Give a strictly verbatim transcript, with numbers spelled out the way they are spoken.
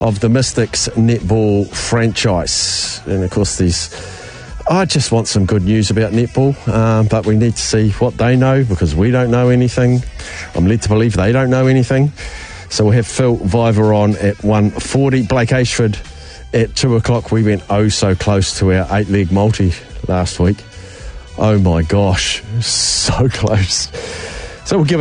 of the Mystics netball franchise. And of course, these, I just want some good news about netball, um, but we need to see what they know because we don't know anything. I'm led to believe they don't know anything. So we'll have Phil Viver on at one forty. Blake Ashford at two o'clock. We went oh so close to our eight-leg multi last week. Oh my gosh, so close. So we'll give